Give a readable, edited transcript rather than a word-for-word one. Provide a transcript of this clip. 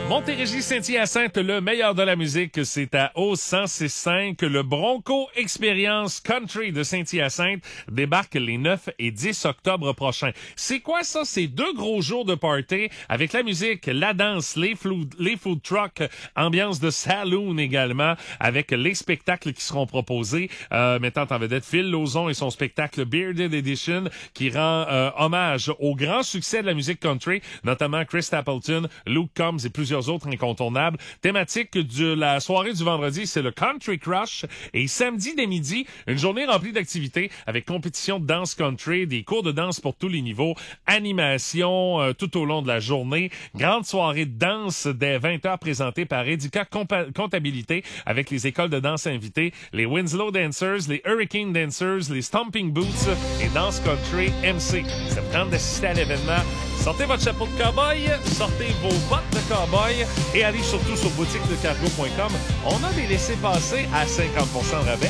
Montérégie Saint-Hyacinthe, le meilleur de la musique, c'est à O1065. Le Bronco Experience Country de Saint-Hyacinthe débarque les 9 et 10 octobre prochains. C'est quoi ça? C'est 2 gros jours de party avec la musique, la danse, les food trucks, ambiance de saloon également, avec les spectacles qui seront proposés, mettant en vedette Phil Lauzon et son spectacle Bearded Edition qui rend hommage au grand succès de la musique country, notamment Chris Stapleton, Luke Combs et plusieurs autres incontournables. Thématique de la soirée du vendredi, c'est le Country Crush. Et samedi dès midi, une journée remplie d'activités avec compétition de danse country, des cours de danse pour tous les niveaux, animation tout au long de la journée, grande soirée de danse dès 20h présentée par Edica Comptabilité avec les écoles de danse invitées, les Winslow Dancers, les Hurricane Dancers, les Stomping Boots et Danse Country MC. Ça vous tente d'assister à l'événement? Sortez votre chapeau de cow-boy, sortez vos bottes de cow-boy et allez surtout sur boutiquedecargo.com. On a des laissés-passer à 50% de rabais.